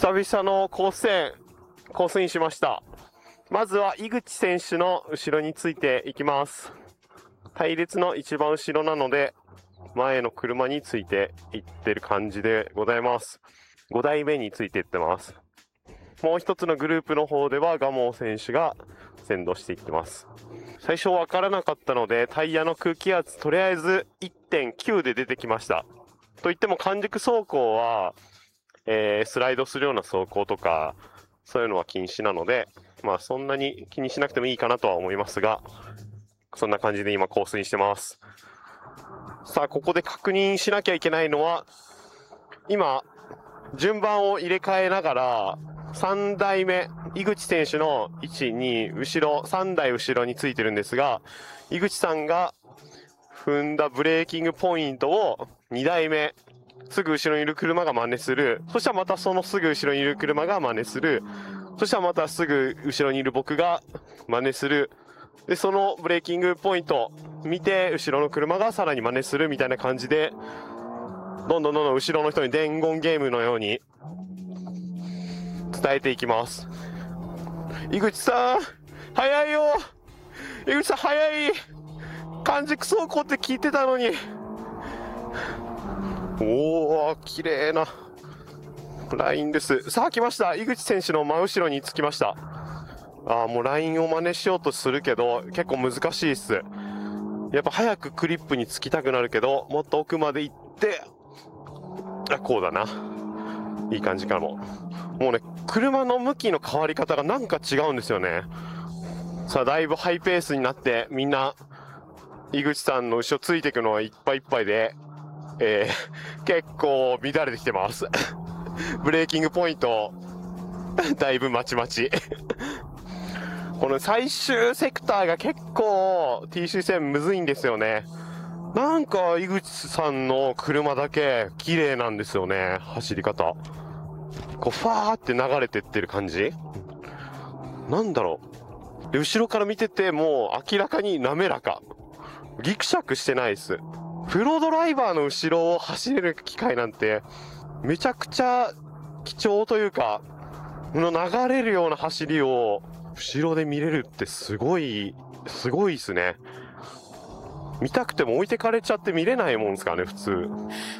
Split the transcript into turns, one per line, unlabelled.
久々のコースインしました。まずは井口選手の後ろについていきます。隊列の一番後ろなので、前の車についていってる感じでございます。5台目についていってます。もう一つのグループの方では蒲生選手が先導していってます。最初わからなかったので、タイヤの空気圧とりあえず 1.9 で出てきました。といっても完熟走行は、スライドするような走行とかそういうのは禁止なので、まあそんなに気にしなくてもいいかなとは思いますが、そんな感じで今コースインしてます。さあここで確認しなきゃいけないのは、今順番を入れ替えながら3台目井口選手の1、2、後ろ3台後ろについてるんですが、井口さんが踏んだブレーキングポイントを2台目すぐ後ろにいる車が真似する。そしたらまたそのすぐ後ろにいる車が真似する。そしたらまたすぐ後ろにいる僕が真似する。で、そのブレーキングポイント見て後ろの車がさらに真似するみたいな感じで、どんどん後ろの人に伝言ゲームのように伝えていきます。井口さん、早いよ。井口さん早い。完熟走行って聞いてたのに。おー、綺麗なラインです。さあ来ました。井口選手の真後ろにつきました。もうラインを真似しようとするけど結構難しいっす。やっぱ早くクリップにつきたくなるけど、もっと奥まで行って、こうだな。いい感じかも。もうね、車の向きの変わり方がなんか違うんですよね。さあだいぶハイペースになってみんな井口さんの後ろついていくのはいっぱいいっぱいで、結構乱れてきてますブレーキングポイントだいぶまちまちこの最終セクターが結構 TC 戦むずいんですよね。なんか井口さんの車だけ綺麗なんですよね。走り方こうファーって流れてってる感じなんだろう。で後ろから見ててもう明らかに滑らか、ギクシャクしてないです。プロドライバーの後ろを走れる機会なんてめちゃくちゃ貴重というか、流れるような走りを後ろで見れるってすごいですね。見たくても置いてかれちゃって見れないもんですからね普通。